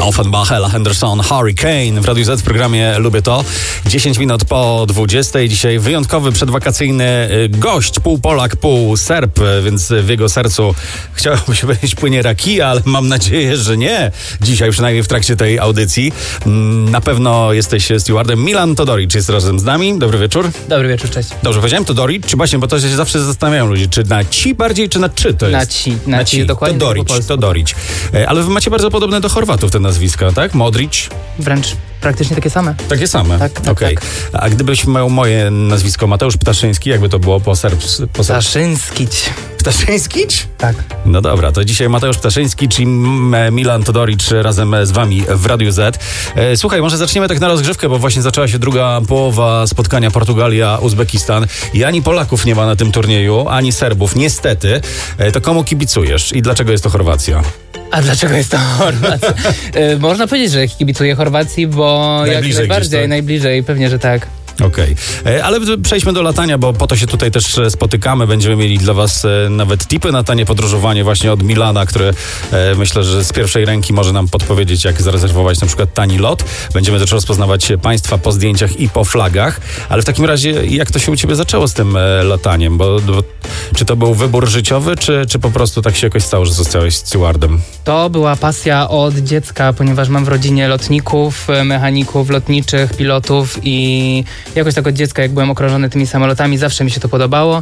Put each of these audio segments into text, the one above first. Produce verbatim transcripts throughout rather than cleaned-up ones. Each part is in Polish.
Offenbach, Ella Henderson, Hurricane w Radiu Z w programie Lubię To. dziesięć minut po dwudziestej. Dzisiaj wyjątkowy przedwakacyjny gość, pół Polak, pół Serb, więc w jego sercu chciałoby się powiedzieć płynie rakija, ale mam nadzieję, że nie. Dzisiaj przynajmniej w trakcie tej audycji. Na pewno jesteś stewardem. Milan Todoric jest razem z nami. Dobry wieczór. Dobry wieczór, cześć. Dobrze powiedziałem? Todoric? Czy właśnie, bo to się zawsze zastanawiają ludzie, czy na ci bardziej, czy na czy to jest? Na ci. Na, na ci, ci. Dokładnie. Todoric, Todoric. Ale wy macie bardzo podobne do Chorwatów te nazwiska, tak? Modric? Wręcz praktycznie takie same. Takie same? Tak, tak, Okej. tak. A gdybyś miał moje nazwisko Mateusz Ptaszyński, jakby to było po serbsku? Po serb... Ptaszyńskić. Ptaszyńskić? Tak. No dobra, to dzisiaj Mateusz Ptaszyński, czyli Milan Todoric razem z wami w Radiu Z. Słuchaj, może zaczniemy tak na rozgrzewkę, bo właśnie zaczęła się druga połowa spotkania Portugalia-Uzbekistan i ani Polaków nie ma na tym turnieju, ani Serbów, niestety. To komu kibicujesz i dlaczego jest to Chorwacja? A dlaczego jest to Chorwacja? e, można powiedzieć, że kibicuję Chorwacji, bo najbliżej jak najbardziej, gdzieś, tak? najbliżej, pewnie, że tak. Okej, okay. Ale przejdźmy do latania, bo po to się tutaj też spotykamy. Będziemy mieli dla was nawet tipy na tanie podróżowanie właśnie od Milana, który e, myślę, że z pierwszej ręki może nam podpowiedzieć, jak zarezerwować na przykład tani lot. Będziemy też rozpoznawać państwa po zdjęciach i po flagach. Ale w takim razie, jak to się u ciebie zaczęło z tym e, lataniem? Bo, bo czy to był wybór życiowy, czy, czy po prostu tak się jakoś stało, że zostałeś stewardem? To była pasja od dziecka, ponieważ mam w rodzinie lotników, mechaników lotniczych, pilotów i jakoś tak od dziecka, jak byłem okrążony tymi samolotami, zawsze mi się to podobało.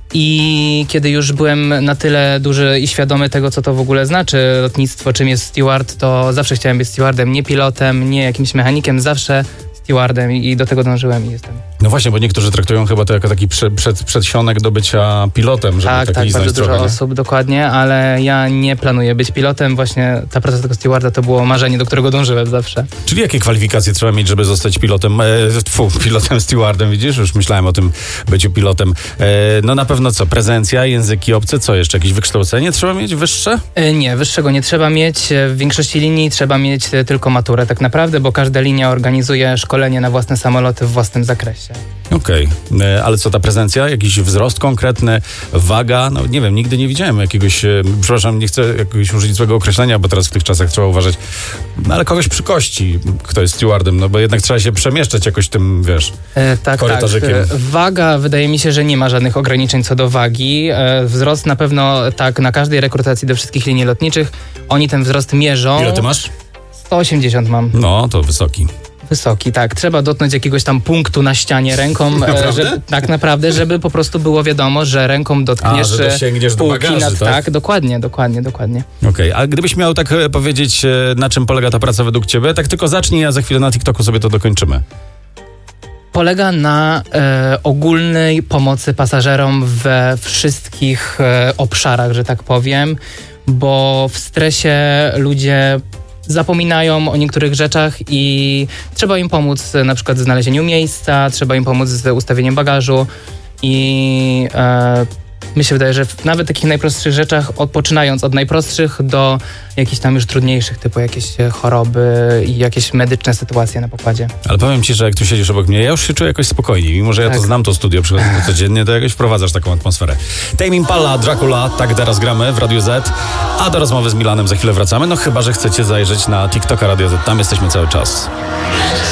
I kiedy już byłem na tyle duży i świadomy tego, co to w ogóle znaczy lotnictwo, czym jest steward, to zawsze chciałem być stewardem, nie pilotem, nie jakimś mechanikiem, zawsze stewardem i do tego dążyłem i jestem. No właśnie, bo niektórzy traktują chyba to jako taki prze, przed, przedsionek do bycia pilotem, żeby tak, tak, tak, bardzo dużo trochę, osób, dokładnie, ale ja nie planuję być pilotem. Właśnie ta praca tego stewarda to było marzenie, do którego dążyłem zawsze. Czyli jakie kwalifikacje trzeba mieć, żeby zostać pilotem? E, tfu, pilotem, stewardem, widzisz? Już myślałem o tym byciu pilotem. E, no na pewno co? Prezencja, języki obce, co jeszcze? Jakieś wykształcenie trzeba mieć wyższe? E, nie, wyższego nie trzeba mieć. W większości linii trzeba mieć tylko maturę tak naprawdę, bo każda linia organizuje szkolenie na własne samoloty w własnym zakresie. Okej, okay. Ale co ta prezencja? Jakiś wzrost konkretny, waga? No nie wiem, nigdy nie widziałem jakiegoś, e, przepraszam, nie chcę jakiegoś użyć złego określenia, bo teraz w tych czasach trzeba uważać, no ale kogoś przy kości, kto jest stewardem, no bo jednak trzeba się przemieszczać jakoś tym, wiesz, e, tak, korytarzykiem. Tak. Waga, wydaje mi się, że nie ma żadnych ograniczeń co do wagi. E, wzrost na pewno, tak, na każdej rekrutacji do wszystkich linii lotniczych, oni ten wzrost mierzą. Ile ty masz? sto osiemdziesiąt mam. No, to wysoki. Wysoki, tak. Trzeba dotknąć jakiegoś tam punktu na ścianie ręką. Naprawdę? Żeby, tak naprawdę, żeby po prostu było wiadomo, że ręką dotkniesz a, że dosięgniesz do bagaży, nad, tak? tak, dokładnie, dokładnie, dokładnie. Okej, okay. A gdybyś miał tak powiedzieć, na czym polega ta praca według ciebie, tak tylko zacznij, a za chwilę na TikToku sobie to dokończymy. Polega na e, ogólnej pomocy pasażerom we wszystkich e, obszarach, że tak powiem, bo w stresie ludzie zapominają o niektórych rzeczach i trzeba im pomóc na przykład w znalezieniu miejsca, trzeba im pomóc z ustawieniem bagażu i e, mi się wydaje, że w nawet takich najprostszych rzeczach, odpoczynając od najprostszych do jakichś tam już trudniejszych, typu jakieś choroby i jakieś medyczne sytuacje na pokładzie. Ale powiem ci, że jak tu siedzisz obok mnie, ja już się czuję jakoś spokojniej. Mimo, że ja tak. to znam to studio, przychodzę codziennie, to jakoś wprowadzasz taką atmosferę. Tame Impala, Dracula, tak teraz gramy w Radiu Z, a do rozmowy z Milanem za chwilę wracamy, no chyba, że chcecie zajrzeć na TikToka Radio Z, tam jesteśmy cały czas.